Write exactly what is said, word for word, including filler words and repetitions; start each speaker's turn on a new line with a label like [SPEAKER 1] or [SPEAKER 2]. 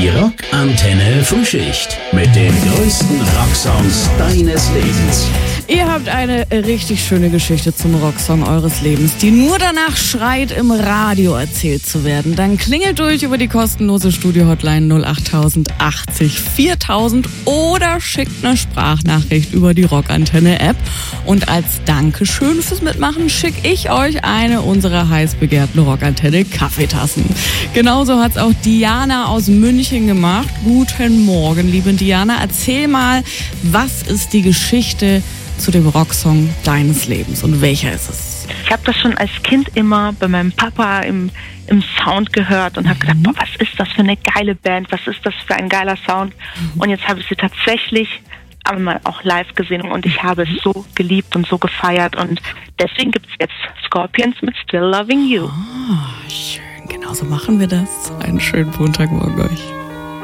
[SPEAKER 1] Die Rockantenne Frühschicht mit den größten Rocksongs deines Lebens.
[SPEAKER 2] Ihr habt eine richtig schöne Geschichte zum Rocksong eures Lebens, die nur danach schreit, im Radio erzählt zu werden. Dann klingelt durch über die kostenlose Studio-Hotline null acht null achtzig viertausend oder schickt eine Sprachnachricht über die Rockantenne-App. Und als Dankeschön fürs Mitmachen schicke ich euch eine unserer heiß begehrten Rockantenne-Kaffeetassen. Genauso hat's auch Diana aus München gemacht. Guten Morgen, liebe Diana. Erzähl mal, was ist die Geschichte zu dem Rocksong deines Lebens und welcher ist es?
[SPEAKER 3] Ich habe das schon als Kind immer bei meinem Papa im, im Sound gehört und habe gedacht, boah, was ist das für eine geile Band, was ist das für ein geiler Sound? Mhm. Und jetzt habe ich sie tatsächlich einmal auch live gesehen und ich habe es so geliebt und so gefeiert und deswegen gibt es jetzt Scorpions mit Still Loving You.
[SPEAKER 2] Ah, schön, genauso machen wir das. Einen schönen Montagmorgen euch.